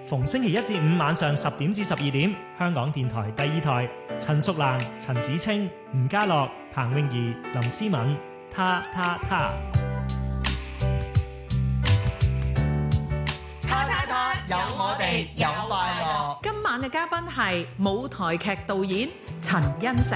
逢星期一至五晚上10點至12點，香港電台第二台，陳淑蘭、陳子清、吳家樂、彭詠儀、林思敏，他。 有我哋有快樂。 今晚嘅嘉賓係舞台劇導演陳恩石。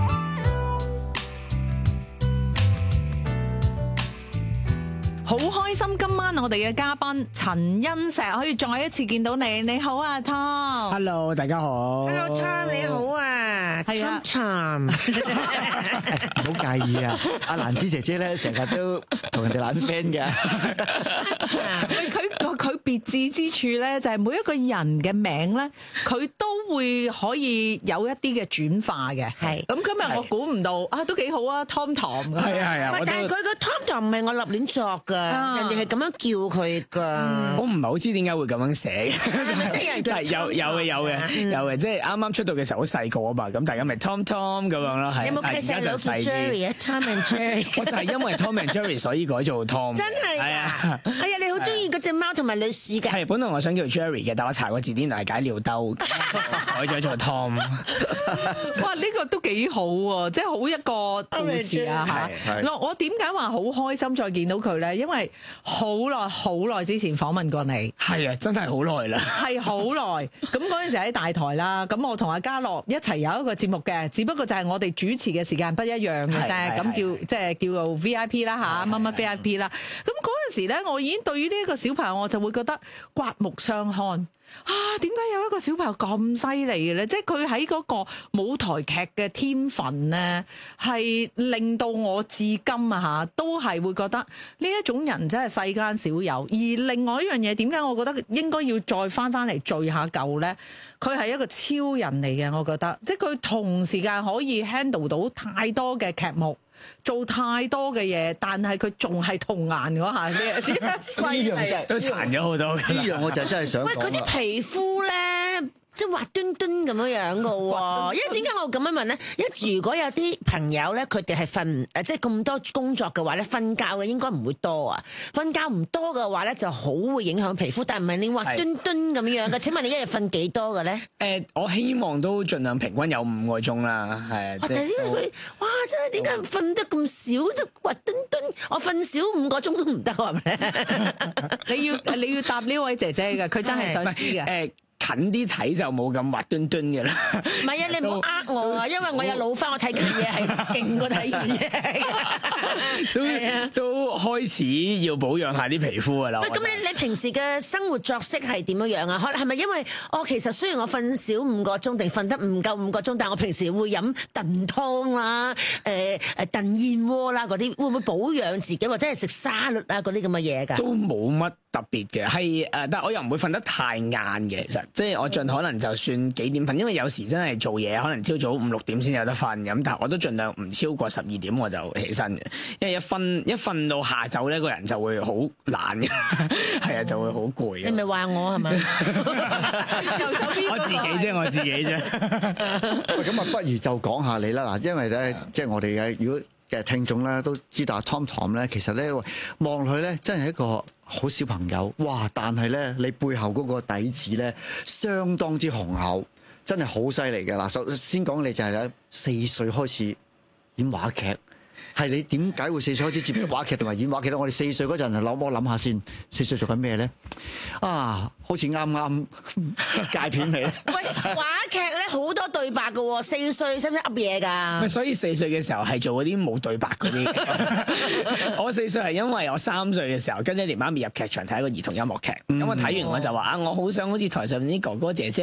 好開心今晚我哋嘅嘉賓陳恩石可以再一次見到你。你好啊 Tom。Hello， 大家好。 Hello Tom， 你好啊。係啊 Tom。 唔好介意啊，阿蘭芝姐姐咧成日都同人哋懶 friend 嘅。 佢別致之處咧，就係每一個人嘅名咧，佢都會可以有一啲嘅轉化嘅。係。咁今日我估唔到啊，都幾好啊 Tom Tom。 係啊。 但係佢個 Tom Tom 唔係我立亂作㗎，人哋係咁樣叫佢㗎。 我唔係好知點解會咁樣寫嘅。 即係有人叫有嘅，即係啱啱出道嘅時候好細個啊嘛，咁大家咪 Tom 咁樣咯，係。 有冇睇細佬叫 Jerry 啊 ？Tom and Jerry。 我就係因為 Tom and Jerry 所以改做 Tom。 真係啊！哎呀，你好中意嗰隻貓同埋女士嘅。 係，本來我想叫 Jerry 嘅，但我查個字典就係解尿兜，改咗做 Tom。 哇！呢個都幾好喎，即係好一個故事啊嚇。我點解話好開心再見到佢咧？因為好耐之前訪問過你。係啊，真係好耐啦。係好耐。咁嗰陣時喺大台啦，咁我同阿嘉樂一齊有一個節目嘅，只不過就係我哋主持嘅時間不一樣嘅啫。咁叫做 VIP 啦嚇，乜乜 VIP 啦。咁嗰陣時咧，我已經對於呢一個小朋友，我就會覺得刮目相看啊！點解有一個小朋友咁犀利嘅咧？即係佢喺嗰個舞台劇嘅天分咧，係令到我至今啊嚇都係會覺得呢一種人真係世間少有。而另外一樣嘢，點解我覺得應該要再翻嚟聚下舊咧？佢係一個超人嚟嘅，我覺得，即係佢同時間可以 handle 到太多嘅劇目。做太多嘅嘢，但係佢仲係童顏嗰下嘅，點解犀利？ 都殘咗好多。呢樣我就真係想講。 喂，佢啲皮膚咧，即係滑端端咁樣樣嘅喎。因為點解我咁樣問咧？因為如果有啲朋友咧，佢哋係即係咁多工作嘅話咧，瞓覺嘅應該唔會多啊。瞓覺唔多嘅話咧，就好會影響皮膚。但係唔係你滑端端咁樣嘅？請問你一日瞓幾多嘅咧？ 我希望都盡量平均有5個鐘啦，係。 但係因為佢，哇！真係點解瞓得咁少都滑端端？我瞓少5個鐘都唔得係咪？ 你要答呢位姐姐嘅，佢真係想知嘅。 近啲睇就冇咁滑端端嘅啦。 唔係啊，你唔好呃我啊，因為我有老花，我睇緊嘢係勁過睇嘢。 都開始要保養下啲皮膚噶啦。 喂，咁你平時嘅生活作息係點樣啊？係咪因為其實雖然我瞓少5個鐘，定瞓得唔夠5個鐘，但係我平時會飲燉湯啦、燉燕窩啦嗰啲，會唔會保養自己或者係食沙律啊嗰啲咁嘅嘢㗎？ 都冇乜特別嘅，係但係我又唔會瞓得太晏嘅，其實即係我盡可能就算幾點瞓，因為有時真係做嘢可能朝早5、6點先有得瞓咁，但係我都盡量唔超過12點我就起身嘅，因為一瞓到下晝咧，個人就會好懶嘅，係啊，就會好攰。 你咪話我係咪？ 我自己啫。 喂，咁啊，不如就講下你啦嗱，因為咧，即係我哋嘅如果嘅聽眾咧都知道阿 Tom 咧，其實咧望落去咧，真係一個好小朋友，哇！但係咧，你背後嗰個底子咧，相當之雄厚，真係好犀利嘅嗱。首先講你就係咧4歲開始演話劇。係你點解會4歲開始接觸話劇同埋演話劇咧？我哋4歲嗰陣我諗下先，4歲做緊咩咧？啊，好似啱戒片嚟。 喂，話劇咧好多對白嘅喎，4歲使唔使噏嘢㗎？ 所以4歲嘅時候係做嗰啲冇對白嗰啲。我4歲係因為我3歲嘅時候跟爹哋媽咪入劇場睇一個兒童音樂劇，咁我睇完我就話我好想好似台上面啲哥哥姐姐。